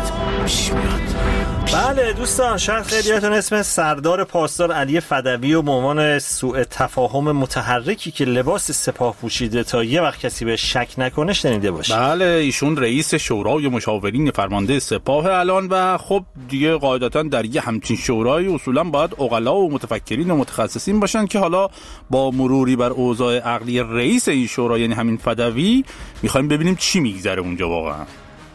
بعد پیش میاد. بله دوستان، شاید خیلیاتون اسم سردار پاسدار علی فدوی و به عنوان سوء تفاهم متحرکی که لباس سپاه پوشیده تا یه وقت کسی به شک نکنه شنیده باشه. بله، ایشون رئیس شورای مشاورین فرمانده سپاه الان و خب دیگه قاعدتا در یه همچین شورای اصولا باید عقلا و متفکرین و متخصصین باشن که حالا با مروری بر اوضاع عقلی رئیس این شورا یعنی همین فدوی میخوایم ببینیم چی میگذره اونجا واقعا.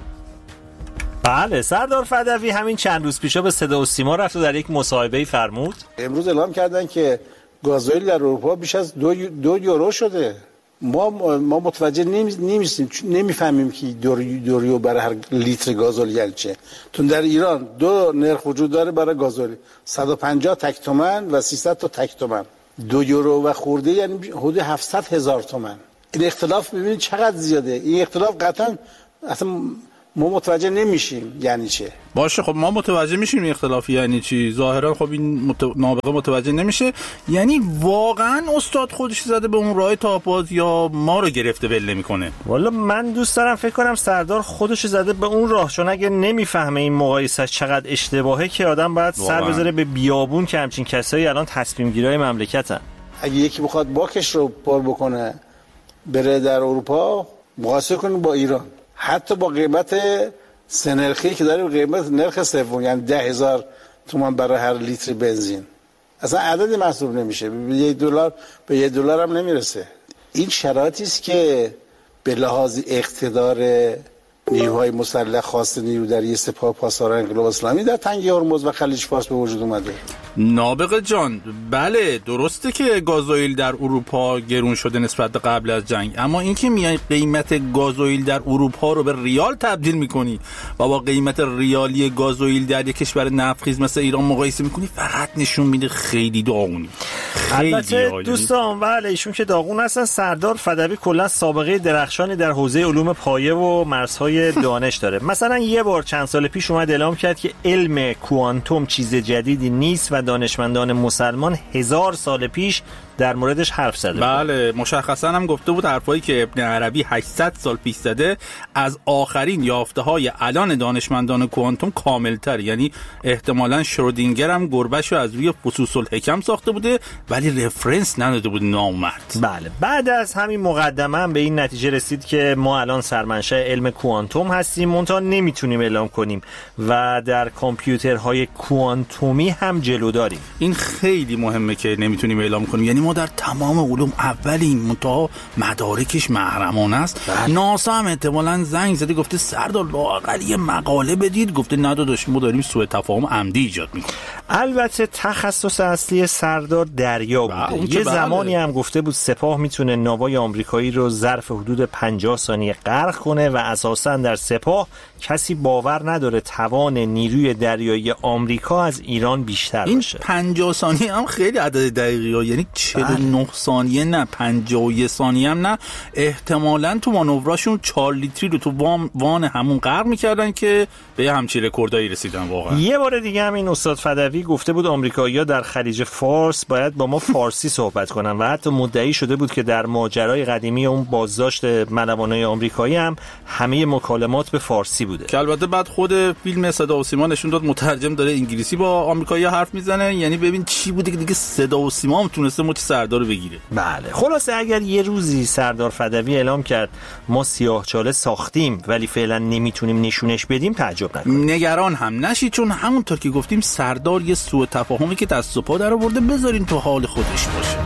بله، سردار فدوی همین چند روز پیشا به صدا و سیما رفت و در یک مصاحبه‌ای فرمود امروز اعلام کردن که گازوئیل در اروپا بیش از 2 یورو شده. ما متوجه نمیشیم، نمیفهمیم که 2 یورو برای هر لیتر گازوئیل یعنی چه. تو در ایران 2 نرخ وجود داره برای گازوئیل، 150 تک تومن و 300 تا تک تومن. 2 یورو و خورده یعنی حدود 700,000 تومن. این اختلاف ببینید چقدر زیاده. این اختلاف قطعا اصلا ما متوجه نمیشیم یعنی چه. باشه، خب ما متوجه میشیم این اختلافی یعنی چی. ظاهرا خب این نابغه متوجه نمیشه. یعنی واقعا استاد خودش زده به اون راه تاپاز یا ما رو گرفته ول نمیکنه؟ والا من دوست دارم فکر کنم سردار خودش زده به اون راه، چون اگه نمیفهمه این مقایسه چقدر اشتباهه که آدم باید سر بذاره به بیابون که همچین کسایی الان تصمیم گیرای مملکتن. اگه یکی بخواد باکش رو پر بکنه بره در اروپا، مقایسه کنه با ایران، حتی با قیمت سنرخی که داره، قیمت نرخ سوم یعنی 10,000 تومان برای هر لیتر بنزین، اصلا عددی محسوب نمیشه. به $1 هم نمیرسه. این شرایطی است که به لحاظ اقتدار نیروهای مسلح خاص نیرودری سپاه پاسداران انقلاب اسلامی در تنگه هرمز و خلیج فارس به وجود اومده. نابغه جان، بله درسته که گازوئیل در اروپا گرون شده نسبت به قبل از جنگ، اما اینکه میای قیمت گازوئیل در اروپا رو به ریال تبدیل میکنی و با قیمت ریالی گازوئیل در یک کشور نفتخیز مثل ایران مقایسه میکنی، فقط نشون میده خیلی داغونی. البته دوستان، بله ایشون که داغون هستن. سردار فدوی کلا سابقه درخشانی در حوزه علوم پایه و مرزهای دانش داره. مثلا یه بار چند سال پیش اومد اعلام کرد که علم کوانتوم چیز جدیدی نیست و دانشمندان مسلمان 1000 سال پیش در موردش حرف زده. بله، مشخصا هم گفته بود حرفایی که ابن عربی 800 سال پیش زده از آخرین یافته‌های الان دانشمندان کوانتوم کامل‌تر. یعنی احتمالاً شرودینگر هم گربه‌شو از روی فصوص الحکم ساخته بوده ولی رفرنس نداده بود نامرد. بله، بعد از همین مقدمه هم به این نتیجه رسید که ما الان سرمنشأ علم کوانتوم هستیم، منتها نمیتونیم اعلام کنیم و در کامپیوترهای کوانتومی هم جلو داریم. این خیلی مهمه که نمیتونیم اعلام کنیم. یعنی ما در تمام علوم اولیم، منتها مدارکش محرمانه است. ناسا هم احتمالاً زنگ زده گفته سردار لااقل یه مقاله بدید، گفته نداداش ما داریم سوء تفاهم عمدی ایجاد میکنیم. البته تخصص اصلی سردار دریا بوده. یه زمانی هم گفته بود سپاه میتونه ناوای آمریکایی رو ظرف حدود 50 ثانیه غرق کنه و اساساً در سپاه کسی باور نداره توان نیروی دریایی آمریکا از ایران بیشتر باشه. این 50 ثانیه هم خیلی عدد دقیقیه، یعنی 49 ثانیه نه، 51 ثانیه هم نه. احتمالاً تو مانوراشون 4 لیتری رو تو وان همون غرق میکردن که به همچین رکوردایی رسیدن واقعا. یه بار دیگه هم این استاد فدوی گفته بود آمریکایی‌ها در خلیج فارس باید با ما فارسی صحبت کنن و حتی مدعی شده بود که در ماجرای قدیمی اون بازداشت ملوانای آمریکایی هم همه مکالمات به فارسی بوده. که البته بعد خود فیلم صدا و سیما نشون داد مترجم داره انگلیسی با آمریکایی‌ها حرف میزنه. یعنی ببین چی بوده که دیگه صدا و سیما هم تونسته مچ سردار رو بگیره. بله، خلاصه اگر یه روزی سردار فدوی اعلام کرد ما سیاهچاله ساختیم ولی فعلا نمیتونیم نشونش بدیم، تعجب نکنید. نگران هم نشید، چون همونطور که گفتیم سردار یه سوء تفاهمی که دست و پا در آورده، بذارین تو حال خودش باشه.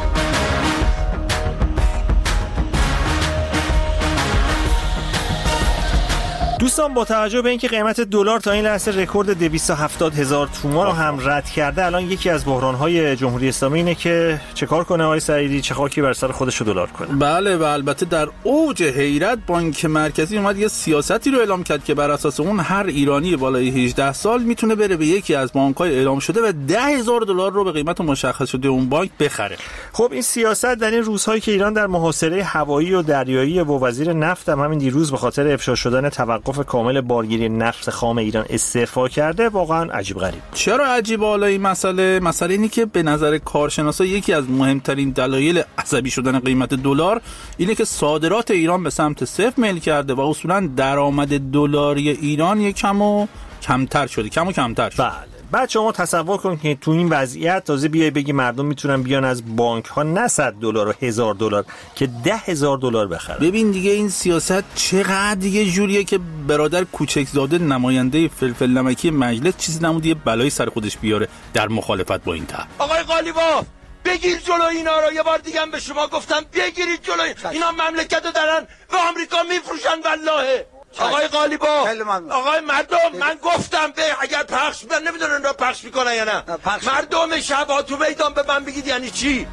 دوستان، با توجه به اینکه قیمت دلار تا این لحظه رکورد 270,000 تومان رو هم رد کرده، الان یکی از بحران‌های جمهوری اسلامی اینه که چه کار کنه آقای سعیدی، چه خاکی بر سر خودش رو دلار کنه. بله، و البته در اوج حیرت بانک مرکزی اومد یه سیاستی رو اعلام کرد که بر اساس اون هر ایرانی بالای 18 سال میتونه بره به یکی از بانک‌های اعلام شده و $10,000 رو به قیمت مشخص شده اون بانک بخره. خب این سیاست در این روزهایی که ایران در محاصره هوایی و دریایی و وزیر نفت هم همین دیروز به خاطر افشا شدن توقع توقف کامل بارگیری نفت خام ایران استعفا کرده واقعا عجیب غریب. چرا عجیب حالا این مسئله اینی که به نظر کارشناسا یکی از مهمترین دلایل عصبی شدن قیمت دلار اینه که صادرات ایران به سمت صفر میل کرده و اصولا درآمد دلاری ایران کمتر شده. بله. بعد شما تصور کن که تو این وضعیت تازه بیای بگی مردم میتونن بیان از بانک ها نه $100 و $1000 که $10,000 بخرن. ببین دیگه این سیاست چقدر دیگه جوریه که برادر کوچکزاده نماینده فلفل نمکی مجلس چیزی نمود یه بلایی سر خودش بیاره در مخالفت با این طرح. آقای قالیباف بگیر جلو اینا رو. یه بار دیگه هم به شما گفتم بگیرید جلو اینا مملکتو دارن به آمریکا میفروشن والله. آقای قالیباف آقای مردم من گفتم به اگر پخش من نمیدونن را پخش میکنن یا نه. مردم شبها تو میدان به من بگید یعنی چی؟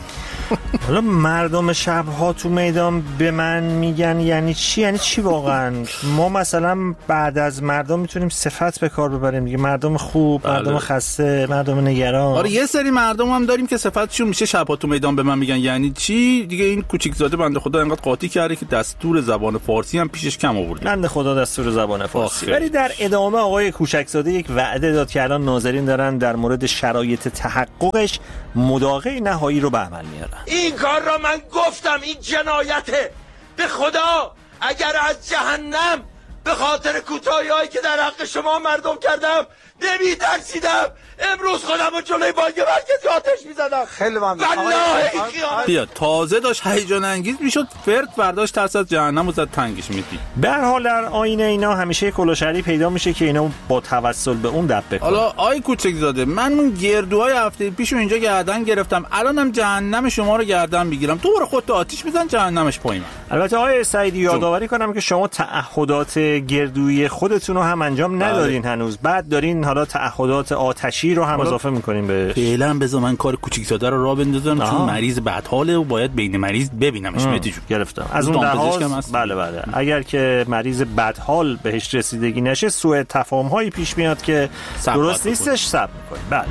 حالا مردم شبها تو میدان به من میگن یعنی چی؟ یعنی چی واقعا؟ ما مثلا بعد از مردم میتونیم صفت به کار ببریم دیگه. مردم خوب، بله. مردم خسته، مردم نگران. آره یه سری مردم هم داریم که صفتشون میشه شبها تو میدان به من میگن یعنی چی؟ دیگه این کوچیکزاده بنده خدا انقدر قاطی کرده که دستور زبان فارسی هم پیشش کم آورد. بنده خدا دستور زبان فارسی. ولی در ادامه آقای کوچکزاده یک وعده داد که الان ناظرین دارن در مورد شرایط تحققش مداقه نهایی رو به عمل میارن. این کار را من گفتم این جنایته. به خدا اگر از جهنم به خاطر کوتاهی‌هایی که در حق شما مردم کردم نمی‌ترسیدم امروز خودم رو جلوی بانک مرکزی آتش می‌زدم. خیلی ممنون. والله بیا تازه داشت هیجان انگیز میشد فرد برداشت ترس از جهنم و زد تنگش میدی. به هر حال در آینه اینا همیشه کلوشری پیدا میشه که اینا با توسل به اون دب بکنه. حالا آی کوچکزاده من اون گردوهای هفته پیشو اینجا گردن گرفتم الانم جهنم شما رو گردن میگیرم. تو برو خودت آتش بزن جهنمش پایین. البته آقای سعیدی یادآوری کنم که شما تعهدات گردویی خودتون رو هم انجام ندادین هنوز. بعد دارین حالا تعهدات آتشی رو هم اضافه می‌کنیم به. فعلا بذار من کار کوچیک‌زاده رو راه بندازم چون مریض بدحاله و باید بین مریض ببینمش. مهدی جون گرفتم از اون لحاظ. بله اگر که مریض بدحال بهش رسیدگی نشه سوء تفاهم‌هایی پیش میاد که درست نیستش صبر می‌کنیم. بله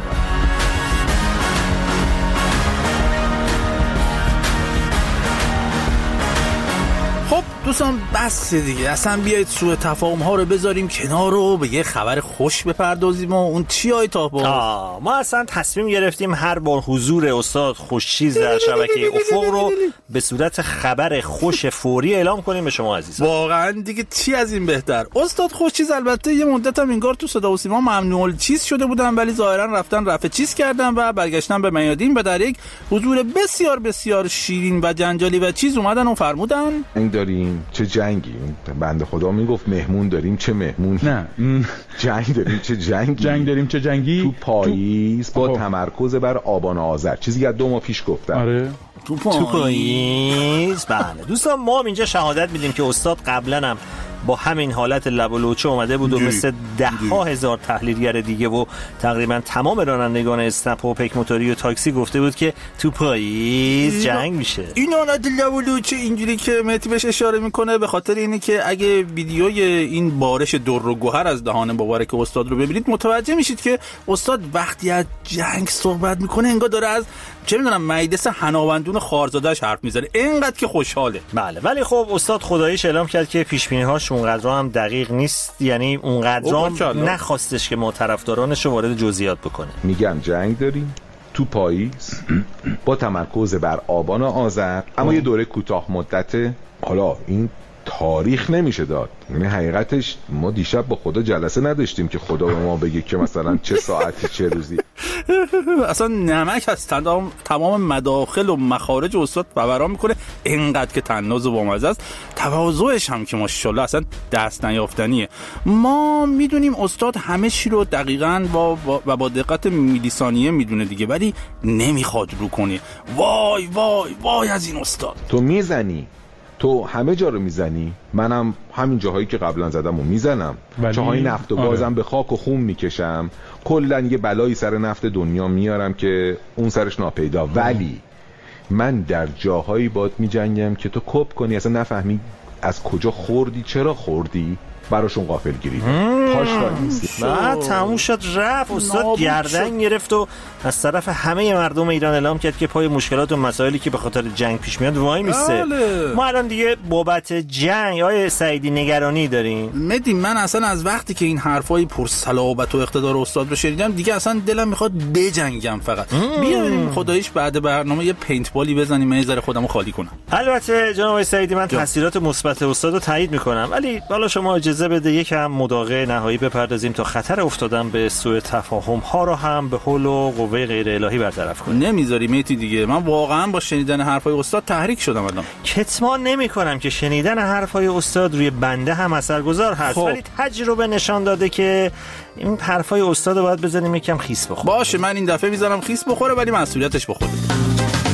خب دوستان بس دیگه اصلا بیایید سوء تفاهم ها رو بذاریم کنار رو به یه خبر خوش بپردازیم. و اون چی های تاپا؟ ما اصلا تصمیم گرفتیم هر بار حضور استاد خوشچیز در شبکه افق رو به صورت خبر خوش فوری اعلام کنیم به شما عزیزان. واقعا دیگه چی از این بهتر. استاد خوشچیز البته یه مدت هم انگار تو صدا و سیما ممنوع چیز شده بودن ولی ظاهرا رفتن رفع چیز کردن و برگشتن به میادین و در یک حضور بسیار بسیار شیرین و جنجالی و چیز اومدن و فرمودن داریم چه جنگی. بنده خدا میگفت مهمون داریم چه مهمون. نه جنگ داریم چه جنگی. جنگ داریم چه جنگی. تو پاییز با تمرکز بر آبان آذر. چیزی که 2 ماه پیش گفتم. آره تو پاییز. بله دوستان ما هم اینجا شهادت میدیم که استاد قبلا هم با همین حالت لب و لوچه اومده بود و مثل 10,000 تحلیلگر دیگه و تقریبا تمام رانندگان اسنپ و پیک موتوری و تاکسی گفته بود که تو پاییز جنگ میشه. این حالت لب و لوچه اینجوری که مهدی بهش اشاره میکنه به خاطر اینه که اگه ویدیوی این بارش در و گوهر از دهان مبارک استاد رو ببینید متوجه میشید که استاد وقتی از جنگ صحبت میکنه انگار داره از چه میدونم مجلس حناوندون خارزاده‌اش حرف میزنه اینقدر که خوشحاله. بله ولی خب استاد خداییش اعلام کرد که پیش بینی‌هاش اونقدر هم دقیق نیست. یعنی اونقدر هم نخواستش که ما طرفدارانش رو وارد جزئیات بکنه. میگم جنگ داریم تو پاییز با تمرکز بر آبان آذر اما یه دوره کوتاه مدته. حالا این تاریخ نمیشه داد. یعنی حقیقتش ما دیشب با خدا جلسه نداشتیم که خدا به ما بگه که مثلا چه ساعتی چه روزی. اصلا نمک از تمام مداخل و مخارج استاد فوران میکنه اینقدر که طناز و بامزه است. تواضعش هم که ماشاءالله اصلا دست نیافتنیه. ما میدونیم استاد همه چی رو دقیقاً و با دقت میلی‌ثانیه میدونه دیگه ولی نمیخواد رو کنه. وای وای وای از این استاد. تو میزنی تو همه جا رو میزنی منم همین جاهایی که قبلا زدم رو میزنم. جاهای نفت و گازم به خاک و خون میکشم. کلن یه بلایی سر نفت دنیا میارم که اون سرش ناپیدا. ولی من در جاهایی باد میجنگم که تو کپ کنی اصلا نفهمی از کجا خوردی چرا خوردی. براشون غافلگیری پاش بعد تموم شد رفت. استاد گردن گرفت و از طرف همه مردم ایران اعلام کرد که پای مشکلات و مسائلی که به خاطر جنگ پیش میاد وای میسته. ما الان دیگه بابت جنگ آیه سعیدی نگرانی داریم. مدی من اصلا از وقتی که این حرفای پرصلابت و اقتدار استاد رو شنیدم دیگه اصلا دلم میخواد بجنگم. فقط بیایم خداییش بعد برنامه یه پینت بالی بزنیم من یه ذره خودمو خالی کنم. البته جناب سعیدی من تاثیرات مثبت استاد رو تایید میکنم، ولی حالا شما اجازه بده یکم مداقه نهایی بپردازیم تا خطر افتادن به سوء تفاهم ها رو هم به حول و قوه غیر الهی برطرف کنیم. نمیذاری میتی دیگه. من واقعا با شنیدن حرفای استاد تحریک شدم الان. کتمان نمیکنم که شنیدن حرفای استاد روی بنده هم اثرگذار هست، ولی تجربه نشان داده که این حرفای استاد رو باید بزنیم یکم خیس بخوره. باشه من این دفعه میذارم خیس بخوره ولی مسئولیتش به خودت.